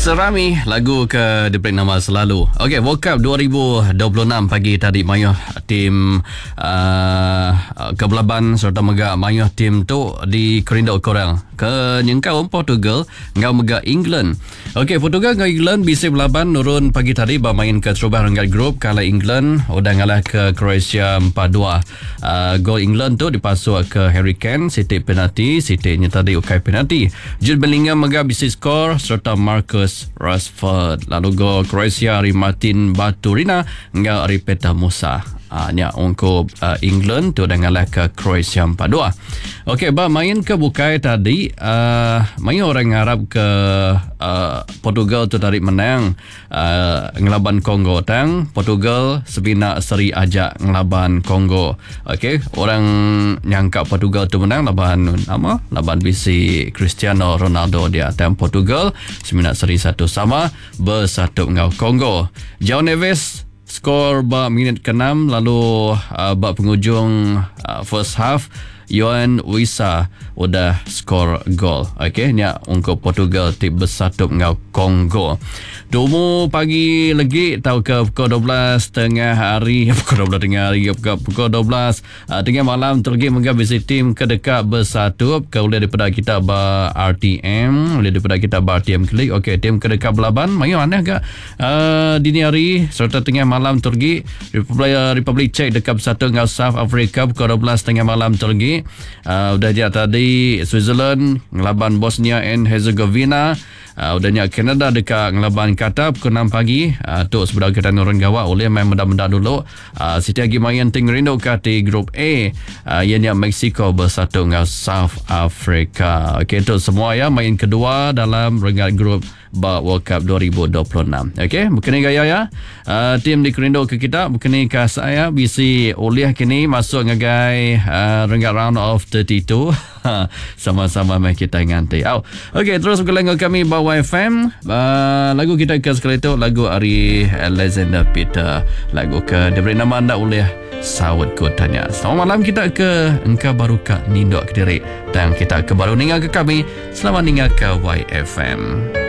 Serami lagu ke diberi nama Selalu. Okey, World Cup 2026 pagi tadi mayuh tim Kebelaban serta megak mayuh tim tu di Kerindo Korang ke nyengkau Portugal ngau megak England. Okey, Portugal ngau England bisa belaban nurun pagi tadi bermain ke terubah renggat grup kalah England udah ngalah ke Croatia 4-2. Gol England tu dipasuk ke Harry Kane, Siti penalti, Siti tadi ukai penalti. Jude Bellingham megak bisa skor serta Marcus Rashford. Lalu gol Croasia dari Martin Baturina ngau dari Petar Musa. Nya untuk England tu dah ngalah ke Croatia 4-2. Okey, main ke bukai tadi main orang Arab ke Portugal tu tarik menang ngelaban Kongo tang. Portugal sebina seri ajak ngelaban Kongo. Okey, orang nyangka Portugal tu menang laban bisi Cristiano Ronaldo dia tang Portugal sebina seri 1-1 bersatu ngau Kongo. João Neves skor minit ke-6 lalu penghujung first half Yohan Wissa udah skor gol. Okey, nya untuk Portugal tip bersatu ngau Kongo. Tumu pagi lagi tahu ke pukul 12 tengah hari pukul 12 tengah malam tergi menggab bisi tim kedekat bersatu ke oleh daripada kita RTM klik. Okey, tim kedekat belaban mayu aneh agak dini hari serta tengah malam tergi Republik Czech dekat bersatu ngau South Africa pukul 12 tengah malam tergi. Udah dia tadi Switzerland ngelaban Bosnia and Herzegovina. Udahnya Canada dekat ngelaban Qatar pukul 6 pagi. Tu sebelah kita nurun gawat oleh main benda-benda dulu. Siti lagi main ting Rindo di grup A. Ianya Mexico bersatu dengan South Africa. Okey, tu semua ya main kedua dalam renggat grup World Cup 2026. Okey, bukan gaya ya. Tim di Kerindo ke kita, bukan ke saya bisi oleh kini masuk ngagai renggat round of 32. Sama-sama mai kita nganti. Okey, terus berkelengok kami Bawa FM. Lagu kita ke sekali itu lagu Ari Alexander Peter. Lagu ke diberi nama anda oleh Sawat Kotanya. Selamat malam kita ke engkau baru ke Nindok Kediri dan kita ke baru ningal ke kami. Selamat ningal ke YFM.